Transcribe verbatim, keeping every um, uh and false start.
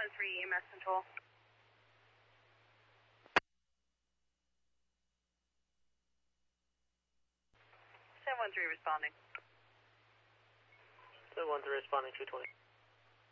one three E M S control. seven one three responding. seven one three responding, two twenty.